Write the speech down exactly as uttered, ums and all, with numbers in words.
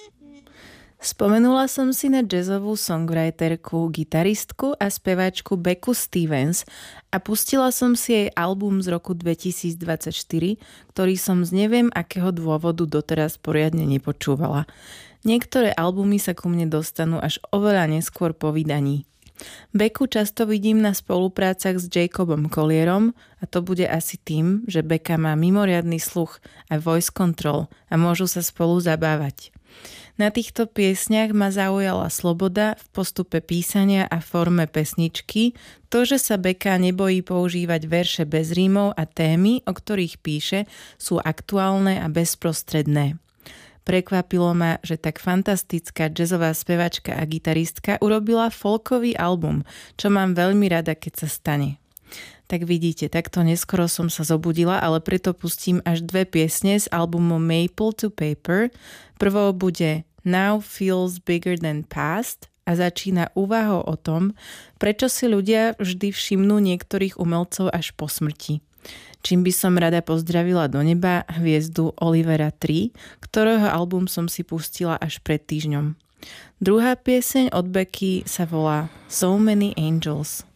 Spomenula som si na jazzovú songwriterku, gitaristku a speváčku Beccu Stevens a pustila som si jej album z roku dvetisícdvadsaťštyri, ktorý som z neviem akého dôvodu doteraz poriadne nepočúvala. Niektoré albumy sa ku mne dostanú až oveľa neskôr po vydaní. Beccu často vidím na spoluprácach s Jacobom Collierom a to bude asi tým, že Becca má mimoriadny sluch a voice control a môžu sa spolu zabávať. Na týchto piesňach ma zaujala sloboda v postupe písania a forme pesničky, to, že sa Becca nebojí používať verše bez rímov a témy, o ktorých píše, sú aktuálne a bezprostredné. Prekvapilo ma, že tak fantastická jazzová spevačka a gitaristka urobila folkový album, čo mám veľmi rada, keď sa stane. Tak vidíte, takto neskoro som sa zobudila, ale preto pustím až dve piesne z albumu Maple to Paper. Prvou bude Now Feels Bigger Than Past a začína úvahou o tom, prečo si ľudia vždy všimnú niektorých umelcov až po smrti. Čím by som rada pozdravila do neba hviezdu Olivera tri, ktorého album som si pustila až pred týždňom. Druhá pieseň od Becky sa volá So Many Angels.